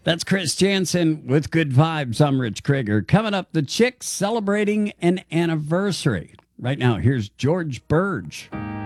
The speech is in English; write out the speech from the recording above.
That's Chris Jansen with Good Vibes. I'm Rich Krieger. Coming up, the Chicks celebrating an anniversary. Right now, here's George Burge.